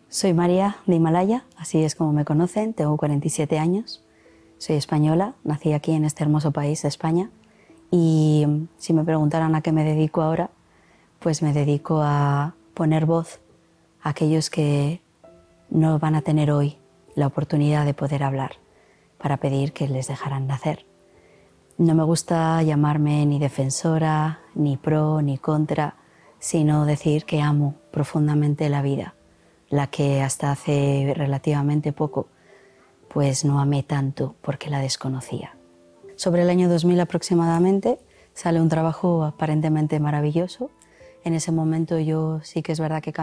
Soy María de Himalaya, así es como me conocen, tengo 47 años, soy española, nací aquí en este hermoso país de España y si me preguntaran a qué me dedico ahora, pues me dedico a poner voz a aquellos que no van a tener hoy la oportunidad de poder hablar para pedir que les dejaran nacer. No me gusta llamarme ni defensora, ni pro, ni contra, sino decir que amo profundamente la vida, la que hasta hace relativamente poco pues no amé tanto porque la desconocía. Sobre el año 2000 aproximadamente sale un trabajo aparentemente maravilloso. En ese momento yo sí que es verdad que